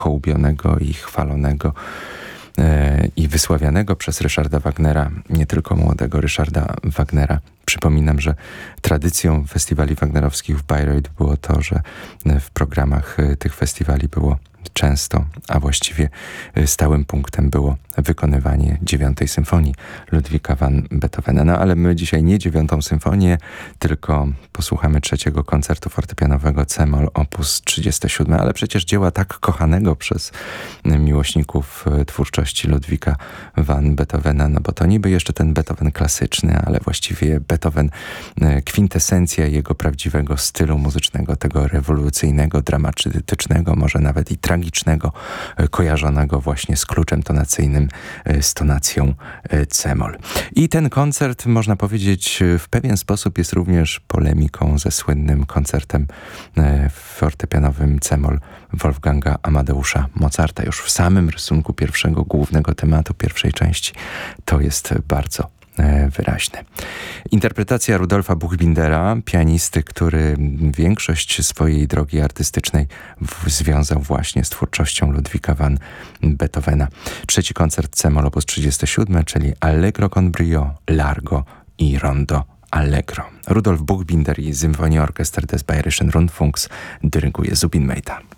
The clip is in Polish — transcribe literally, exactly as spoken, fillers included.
hołubionego i chwalonego i wysławianego przez Ryszarda Wagnera, nie tylko młodego Ryszarda Wagnera. Przypominam, że tradycją festiwali wagnerowskich w Bayreuth było to, że w programach tych festiwali było często, a właściwie stałym punktem było wykonywanie dziewiątej symfonii Ludwika van Beethovena. No ale my dzisiaj nie dziewiątą symfonię, tylko posłuchamy trzeciego koncertu fortepianowego C-moll opus trzydzieści siedem, ale przecież dzieła tak kochanego przez miłośników twórczości Ludwika van Beethovena, no bo to niby jeszcze ten Beethoven klasyczny, ale właściwie Beethoven kwintesencja jego prawdziwego stylu muzycznego, tego rewolucyjnego, dramatycznego, może nawet i tragicznego, kojarzonego właśnie z kluczem tonacyjnym, z tonacją C-moll. I ten koncert, można powiedzieć, w pewien sposób jest również polemiką ze słynnym koncertem fortepianowym C-moll Wolfganga Amadeusza Mozarta. Już w samym rysunku pierwszego głównego tematu pierwszej części to jest bardzo wyraźne. Interpretacja Rudolfa Buchbindera, pianisty, który większość swojej drogi artystycznej związał właśnie z twórczością Ludwika van Beethovena. Trzeci koncert C-moll opus trzydzieści siedem, czyli Allegro con brio, Largo i Rondo Allegro. Rudolf Buchbinder i Symphonieorchester des Bayerischen Rundfunks dyryguje Zubin Mehta.